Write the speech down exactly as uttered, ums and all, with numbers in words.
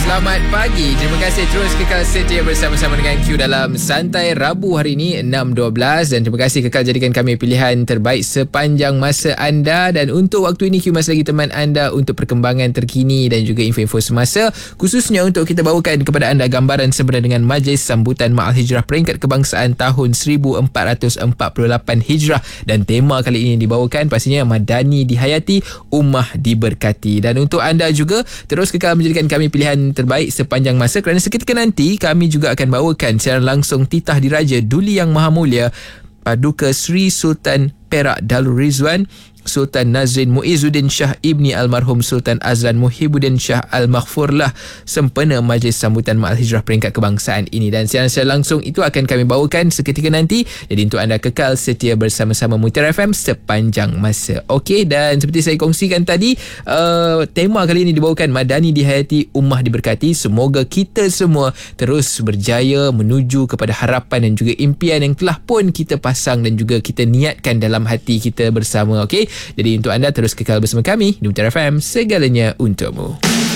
selamat pagi. Terima kasih terus kekal setia bersama-sama dengan Q dalam Santai Rabu hari ini enam dua belas, dan terima kasih kekal jadikan kami pilihan terbaik sepanjang masa anda. Dan untuk waktu ini Q masih lagi teman anda untuk perkembangan terkini dan juga info-info semasa, khususnya untuk kita bawakan kepada anda gambaran sebenar dengan Majlis Sambutan Ma'al Hijrah Peringkat Kebangsaan tahun seribu empat ratus empat puluh lapan Hijrah, dan tema kali ini dibawakan pastinya Madani dihayati, Ummah diberkati. Dan untuk anda juga terus kekal menjadikan kami pilihan terbaik sepanjang masa, kerana seketika nanti kami juga akan bawakan secara langsung titah diraja Duli Yang Maha Mulia Paduka Sri Sultan Perak Darul Rizwan Sultan Nazrin Muizzuddin Shah Ibni Almarhum Sultan Azlan Muhibbuddin Shah Al-Maghfurlah sempena Majlis Sambutan Ma'al Hijrah Peringkat Kebangsaan ini. Dan siaran secara langsung itu akan kami bawakan seketika nanti. Jadi untuk anda kekal setia bersama-sama Mutiara F M sepanjang masa. Okey, dan seperti saya kongsikan tadi, uh, tema kali ini dibawakan Madani dihayati, Ummah diberkati. Semoga kita semua terus berjaya menuju kepada harapan dan juga impian yang telah pun kita pasang dan juga kita niatkan dalam hati kita bersama. Okey, jadi untuk anda terus kekal bersama kami di Mutiara F M, segalanya untukmu.